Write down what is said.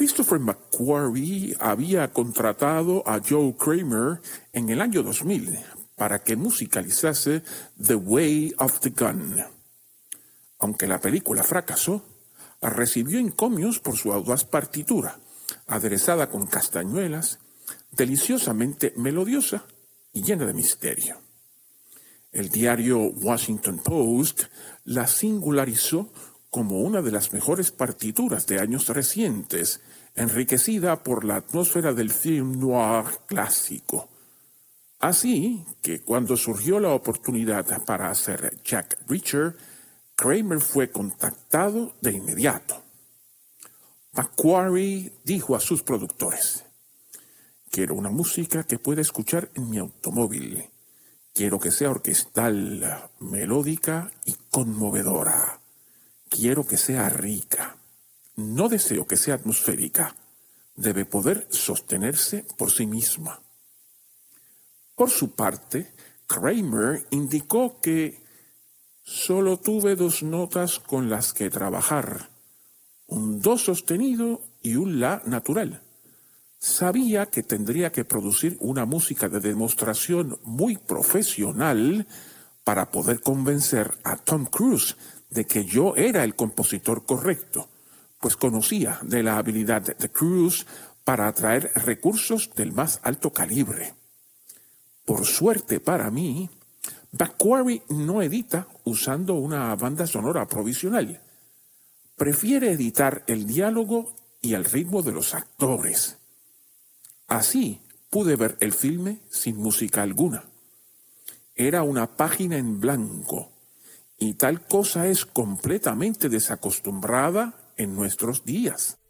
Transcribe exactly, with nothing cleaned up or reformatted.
Christopher McQuarrie había contratado a Joe Kramer en el año dos mil para que musicalizase The Way of the Gun. Aunque la película fracasó, recibió encomios por su audaz partitura, aderezada con castañuelas, deliciosamente melodiosa y llena de misterio. El diario Washington Post la singularizó como una de las mejores partituras de años recientes, enriquecida por la atmósfera del film noir clásico. Así que cuando surgió la oportunidad para hacer Jack Reacher, Kramer fue contactado de inmediato. McQuarrie dijo a sus productores: «Quiero una música que pueda escuchar en mi automóvil. Quiero que sea orquestal, melódica y conmovedora. Quiero que sea rica. No deseo que sea atmosférica. Debe poder sostenerse por sí misma». Por su parte, Kramer indicó que «solo tuve dos notas con las que trabajar, un do sostenido y un la natural. Sabía que tendría que producir una música de demostración muy profesional para poder convencer a Tom Cruise de que yo era el compositor correcto, pues conocía de la habilidad de Cruise para atraer recursos del más alto calibre. Por suerte para mí, McQuarrie no edita usando una banda sonora provisional. Prefiere editar el diálogo y el ritmo de los actores. Así pude ver el filme sin música alguna. Era una página en blanco, y tal cosa es completamente desacostumbrada en nuestros días.